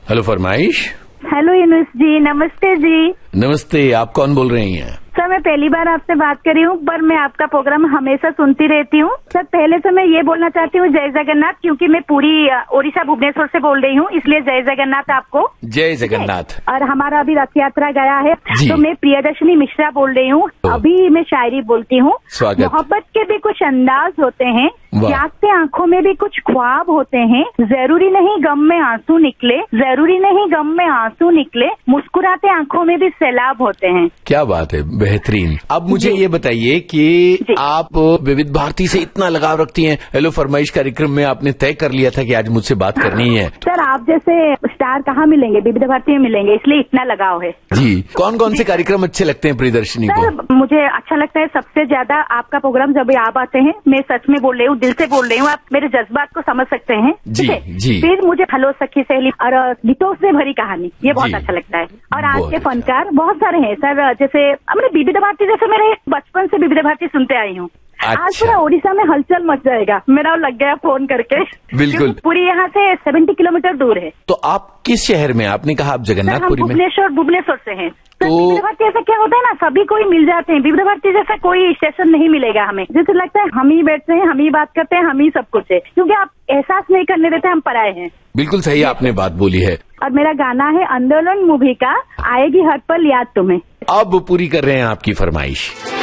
Hello फरमाइश। Hello Yunus जी, नमस्ते जी। नमस्ते, आप कौन बोल रही हैं? सर मैं पहली बार आपसे बात कर रही हूँ, पर मैं आपका प्रोग्राम हमेशा सुनती रहती हूँ। सर पहले तो मैं ये बोलना चाहती हूँ जय जगन्नाथ, क्योंकि मैं पूरी ओडिशा भुवनेश्वर से बोल रही हूँ, इसलिए जय जगन्नाथ आपको। जय जगन्नाथ। और हमारा अभी रथ यात्रा गया है, तो मैं प्रियदर्शनी मिश्रा बोल रही हूँ। अभी मैं शायरी बोलती हूँ। मोहब्बत के भी कुछ अंदाज होते हैं, जागते आंखों में भी कुछ ख्वाब होते हैं। जरूरी नहीं गम में आंसू निकले, जरूरी नहीं गम में आंसू निकले, मुस्कुराते आंखों में भी सैलाब होते हैं। क्या बात है, बेहतरीन। अब मुझे ये बताइए कि आप विविध भारती से इतना लगाव रखती हैं, हेलो फरमाइश कार्यक्रम में आपने तय कर लिया था कि आज मुझसे बात करनी है। सर आप जैसे स्टार कहाँ मिलेंगे, विविध भारती में मिलेंगे, इसलिए इतना लगाव है जी। कौन कौन से कार्यक्रम अच्छे लगते हैं प्रियदर्शनी को? सर मुझे अच्छा लगता है सबसे ज्यादा आपका प्रोग्राम जब आप आते हैं, मैं सच में बोल रही हूँ, दिल से बोल रही हूँ, आप मेरे जज्बात को समझ सकते हैं। जी जी। फिर मुझे हेलो सखी सहेली और गीतों से भरी कहानी, ये बहुत अच्छा लगता है। और आज के फनकार बहुत सारे हैं सर, जैसे हमने विविध भारती, जैसे मेरे बचपन से विविध भारती सुनते आई हूँ। आज पूरा ओडिशा में हलचल मच जाएगा, मेरा लग गया फोन करके। बिल्कुल। पूरी यहाँ से 70 किलोमीटर दूर है। तो आप किस शहर में? आपने कहा आप जगन्नाथपुरी में। भुवनेश्वर से हैं। तो विविध भारती ऐसा क्या होता है ना, सभी कोई मिल जाते हैं। विविध भारती जैसा कोई स्टेशन नहीं मिलेगा हमें, जैसे लगता है हम ही बैठते हैं, हम ही बात करते हैं, हम ही सब कुछ है, क्योंकि आप एहसास नहीं करने देते हम पराए हैं। बिल्कुल सही आपने बात बोली है। और मेरा गाना है आंदोलन मूवी का, आएगी हर पल याद तुम्हें। अब पूरी कर रहे हैं आपकी फरमाइश।